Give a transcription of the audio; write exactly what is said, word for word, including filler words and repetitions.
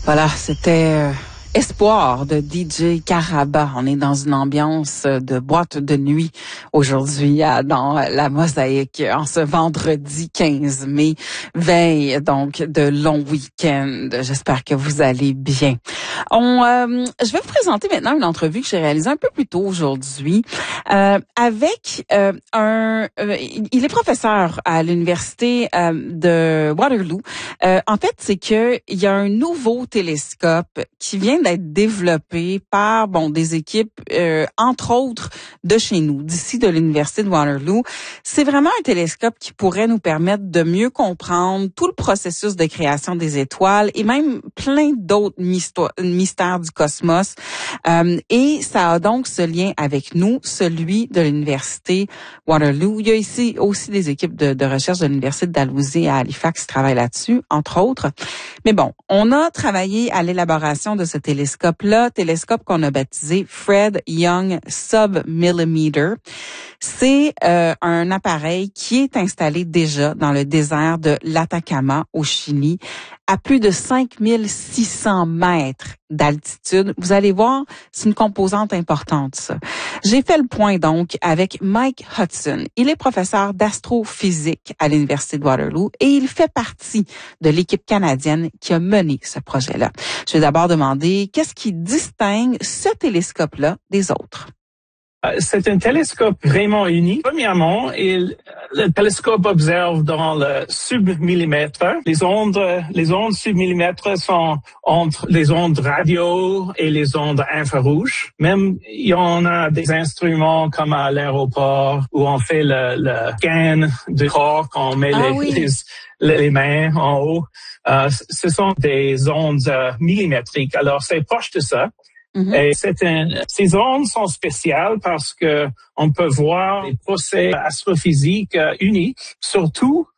Voilà, c'était euh, Espoir de D J Caraba. On est dans une ambiance de boîte de nuit aujourd'hui à, dans la Mosaïque en ce vendredi quinze mai, veille donc de long week-end. J'espère que vous allez bien. On, euh, je vais vous présenter maintenant une entrevue que j'ai réalisée un peu plus tôt aujourd'hui euh, avec euh, un... Euh, il est professeur à l'université euh, de Waterloo. Euh, en fait, c'est que il y a un nouveau télescope qui vient d'être développé par bon des équipes euh, entre autres de chez nous, d'ici de l'université de Waterloo. C'est vraiment un télescope qui pourrait nous permettre de mieux comprendre tout le processus de création des étoiles et même plein d'autres mystères du cosmos. Euh, et ça a donc ce lien avec nous, celui de l'université Waterloo. Il y a ici aussi des équipes de, de recherche de l'université de Dalhousie à Halifax qui travaillent là-dessus, entre autres. Mais bon, on a travaillé à l'élaboration de ce télescope-là, télescope qu'on a baptisé Fred Young Submillimeter. C'est euh, un appareil qui est installé déjà dans le désert de l'Atacama au Chili, à plus de cinq mille six cents mètres d'altitude. Vous allez voir, c'est une composante importante, ça. J'ai fait le point, donc, avec Mike Hudson. Il est professeur d'astrophysique à l'Université de Waterloo et il fait partie de l'équipe canadienne qui a mené ce projet-là. Je vais d'abord demander qu'est-ce qui distingue ce télescope-là des autres. C'est un télescope vraiment unique. Premièrement, il, le télescope observe dans le submillimètre. Les ondes, les ondes submillimètres sont entre les ondes radio et les ondes infrarouges. Même, il y en a des instruments comme à l'aéroport où on fait le, le scan du corps, qu'on met ah, les, oui. les, les mains en haut. Euh, ce sont des ondes euh, millimétriques. Alors, c'est proche de ça. Mm-hmm. Et c'est un, ces ondes sont spéciales parce que on peut voir des procès astrophysiques euh, uniques, surtout